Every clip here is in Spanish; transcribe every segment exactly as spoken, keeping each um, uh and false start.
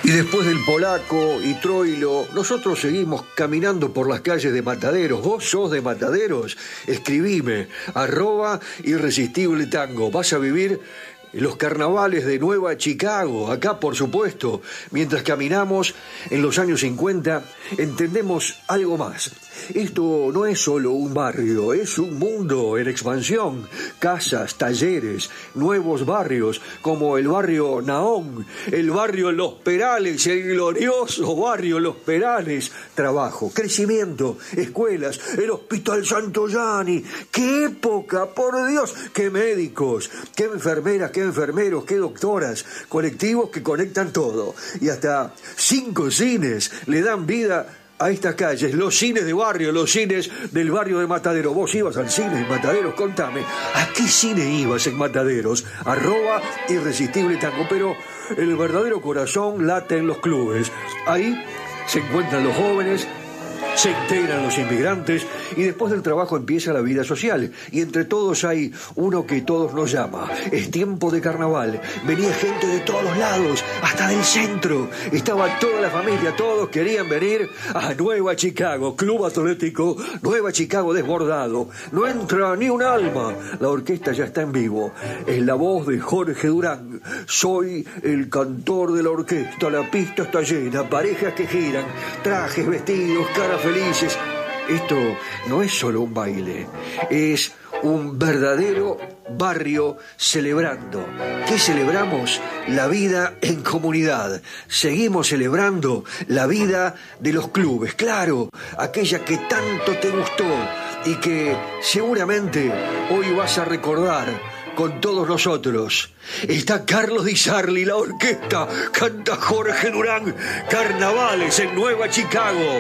Y después del Polaco y Troilo, nosotros seguimos caminando por las calles de Mataderos. ¿Vos sos de Mataderos? Escribime, arroba Irresistible Tango. Vas a vivir los carnavales de Nueva Chicago, acá por supuesto. Mientras caminamos en los años cincuenta, entendemos algo más. Esto no es solo un barrio, es un mundo en expansión. Casas, talleres, nuevos barrios, como el barrio Naón, el barrio Los Perales, el glorioso barrio Los Perales. Trabajo, crecimiento, escuelas, el Hospital Santoyani. ¡Qué época, por Dios! ¡Qué médicos, qué enfermeras, qué enfermeros, qué doctoras! Colectivos que conectan todo. Y hasta cinco cines le dan vida a estas calles, los cines de barrio, los cines del barrio de Mataderos. Vos ibas al cine en Mataderos, contame, ¿a qué cine ibas en Mataderos? Arroba Irresistible Tango, pero el verdadero corazón late en los clubes. Ahí se encuentran los jóvenes, se integran los inmigrantes y después del trabajo empieza la vida social. Y entre todos hay uno que todos nos llama. Es tiempo de carnaval. Venía gente de todos lados, hasta del centro. Estaba toda la familia, todos querían venir a Nueva Chicago. Club Atlético Nueva Chicago desbordado. No entra ni un alma. La orquesta ya está en vivo. Es la voz de Jorge Durán. Soy el cantor de la orquesta. La pista está llena. Parejas que giran. Trajes, vestidos, caras felices. Esto no es solo un baile, es un verdadero barrio celebrando. ¿Qué celebramos? La vida en comunidad. Seguimos celebrando la vida de los clubes, claro, aquella que tanto te gustó y que seguramente hoy vas a recordar con todos nosotros. Está Carlos Di Sarli, la orquesta, canta Jorge Durán, carnavales en Nueva Chicago,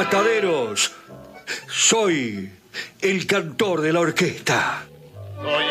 Mataderos. Soy el cantor de la orquesta.